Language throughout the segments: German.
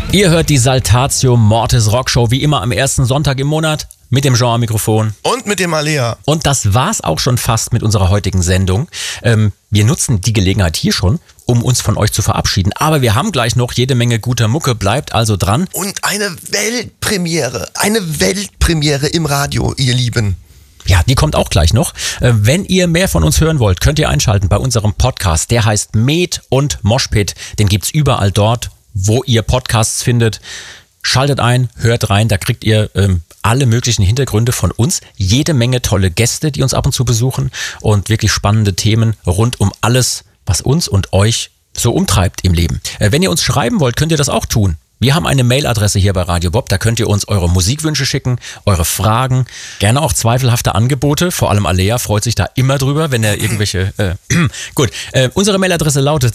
Ihr hört die Saltatio Mortis Rockshow wie immer am ersten Sonntag im Monat mit dem Jean am Mikrofon. Und mit dem Alea. Und das war's auch schon fast mit unserer heutigen Sendung. Wir nutzen die Gelegenheit hier schon, um uns von euch zu verabschieden. Aber wir haben gleich noch jede Menge guter Mucke, bleibt also dran. Und eine Weltpremiere im Radio, ihr Lieben. Ja, die kommt auch gleich noch. Wenn ihr mehr von uns hören wollt, könnt ihr einschalten bei unserem Podcast. Der heißt Med und Moshpit. Den gibt's überall dort, wo ihr Podcasts findet. Schaltet ein, hört rein, da kriegt ihr alle möglichen Hintergründe von uns. Jede Menge tolle Gäste, die uns ab und zu besuchen und wirklich spannende Themen rund um alles, was uns und euch so umtreibt im Leben. Wenn ihr uns schreiben wollt, könnt ihr das auch tun. Wir haben eine Mailadresse hier bei Radio Bob, da könnt ihr uns eure Musikwünsche schicken, eure Fragen, gerne auch zweifelhafte Angebote. Vor allem Alea freut sich da immer drüber, wenn er irgendwelche... Gut, unsere Mailadresse lautet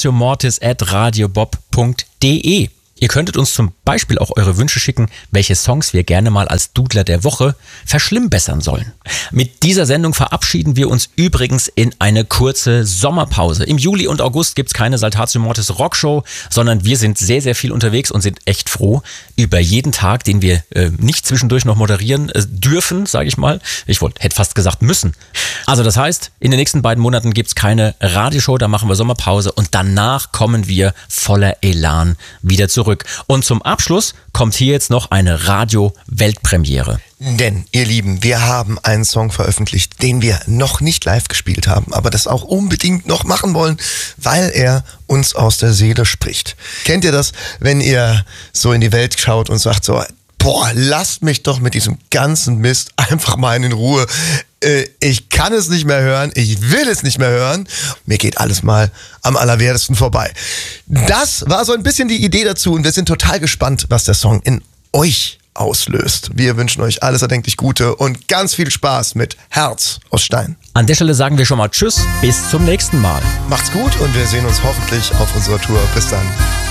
saltatiomortis@radiobob.de. Ihr könntet uns zum Beispiel auch eure Wünsche schicken, welche Songs wir gerne mal als Dudler der Woche verschlimmbessern sollen. Mit dieser Sendung verabschieden wir uns übrigens in eine kurze Sommerpause. Im Juli und August gibt's keine Saltatio Mortis Rockshow, sondern wir sind sehr, sehr viel unterwegs und sind echt froh über jeden Tag, den wir nicht zwischendurch noch moderieren dürfen, sage ich mal. Hätte fast gesagt müssen. Also das heißt, in den nächsten beiden Monaten gibt's keine Radioshow, da machen wir Sommerpause und danach kommen wir voller Elan wieder zurück. Und zum Abschluss kommt hier jetzt noch eine Radio-Weltpremiere. Denn, ihr Lieben, wir haben einen Song veröffentlicht, den wir noch nicht live gespielt haben, aber das auch unbedingt noch machen wollen, weil er uns aus der Seele spricht. Kennt ihr das, wenn ihr so in die Welt schaut und sagt so, boah, lasst mich doch mit diesem ganzen Mist einfach mal in Ruhe. Ich kann es nicht mehr hören, ich will es nicht mehr hören. Mir geht alles mal am allerwertesten vorbei. Das war so ein bisschen die Idee dazu und wir sind total gespannt, was der Song in euch auslöst. Wir wünschen euch alles erdenklich Gute und ganz viel Spaß mit Herz aus Stein. An der Stelle sagen wir schon mal Tschüss, bis zum nächsten Mal. Macht's gut und wir sehen uns hoffentlich auf unserer Tour. Bis dann.